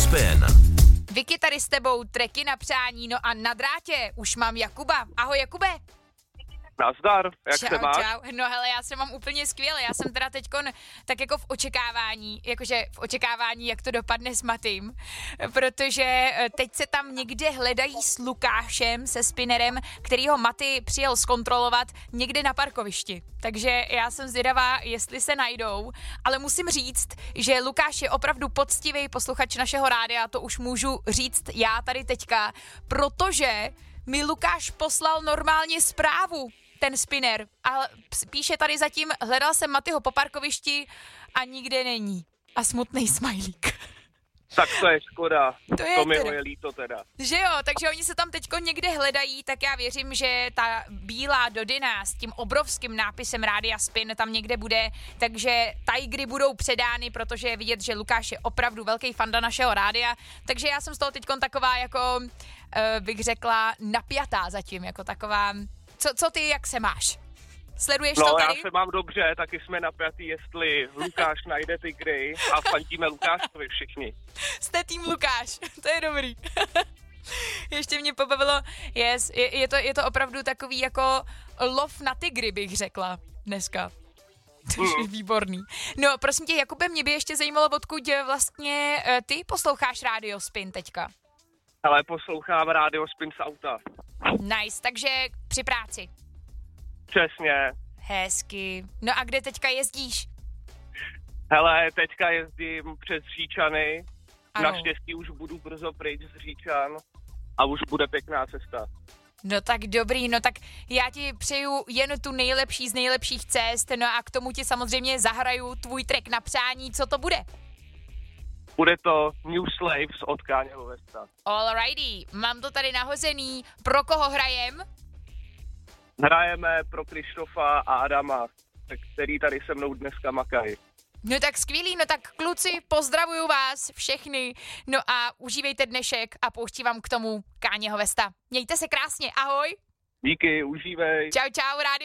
Spin. Vicky, tady s tebou treky na přání, no a na drátě už mám Jakuba. Ahoj Jakube. Nazdar, jak se máš? Čau. No hele, já se mám úplně skvěle, já jsem teda teďkon tak jako v očekávání, jak to dopadne s Matým, protože teď se tam někde hledají s Lukášem, se spinnerem, kterýho Maty přijel zkontrolovat někde na parkovišti. Takže já jsem zvědavá, jestli se najdou, ale musím říct, že Lukáš je opravdu poctivý posluchač našeho rádia, to už můžu říct já tady teďka, protože mi Lukáš poslal normálně zprávu, ten spinner. A píše tady zatím, hledal jsem Matyho po parkovišti a nikde není. A smutný smajlík. Tak to je škoda, to mi teda je líto teda. Že jo, takže oni se tam teďko někde hledají, tak já věřím, že ta bílá Dodina s tím obrovským nápisem Rádia Spin tam někde bude, takže tajgry budou předány, protože je vidět, že Lukáš je opravdu velký fanda našeho rádia, takže já jsem z toho teďkon taková jako, bych řekla, napjatá zatím, jako taková, co ty, jak se máš? Sleduješ to tady? No, já se mám dobře, taky jsme napjatý, jestli Lukáš najde tygry a fandíme Lukášovi všichni. Jste tým Lukáš, to je dobrý. Ještě mě pobavilo, je to opravdu takový jako lov na tygry, bych řekla dneska. To je výborný. No, prosím tě, Jakube, mě by ještě zajímalo, odkud vlastně ty posloucháš Rádio Spin teďka. Ale poslouchám Rádio Spin z auta. Nice, takže při práci. Přesně. Hezky. No a kde teďka jezdíš? Hele, teďka jezdím přes Říčany. Ano. Naštěstí už budu brzo pryč z Říčan a už bude pěkná cesta. No tak dobrý, no tak já ti přeju jen tu nejlepší z nejlepších cest, no a k tomu ti samozřejmě zahraju tvůj track na přání, co to bude? Bude to New Slaves od Kanyeho Westa. Alrighty, mám to tady nahozený. Pro koho hrajem? Hrajeme pro Krištofa a Adama, který tady se mnou dneska makají. No tak skvělý, no tak kluci, pozdravuju vás všechny, no a užívejte dnešek a pouští vám k tomu Kanyeho Westa. Mějte se krásně, ahoj. Díky, užívej. Čau, rádi.